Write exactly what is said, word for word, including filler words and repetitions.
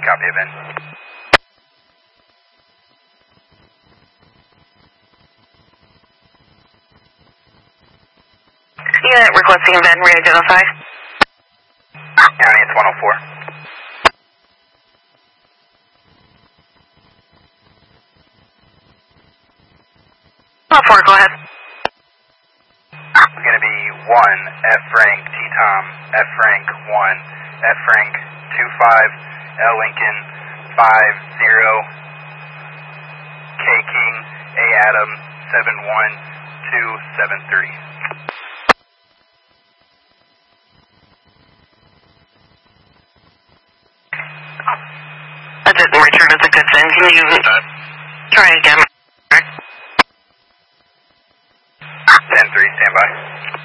Copy, event. Unit requesting event, re-identify. County, it's one oh four. one oh four, go ahead. It's going to be one, F Frank, T Tom, F Frank, one, F Frank, two five, L Lincoln, five zero, K King, A Adam, seven one, two seven three. That didn't return as a good thing. Can you try again? ten three, stand by.